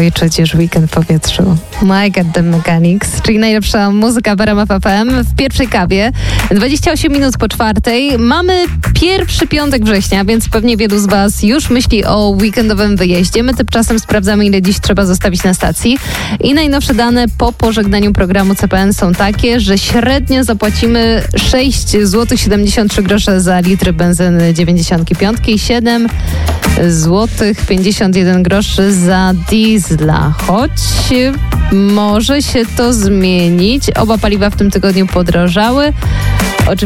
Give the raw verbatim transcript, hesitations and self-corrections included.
Oj, czuć już weekend w powietrzu. My God, The Mechanics, czyli najlepsza muzyka w R M F F M w pierwszej kawie. dwadzieścia osiem minut po czwartej. Mamy pierwszy piątek września, więc pewnie wielu z Was już myśli o weekendowym wyjeździe. My tymczasem sprawdzamy, ile dziś trzeba zostawić na stacji. I najnowsze dane po pożegnaniu programu C P N są takie, że średnio zapłacimy sześć złotych siedemdziesiąt trzy grosze za litr benzyny dziewięćdziesiąt pięć i siedem złotych pięćdziesiąt jeden groszy za diesla. Choć może się to zmienić. Oba paliwa w tym tygodniu podrożały.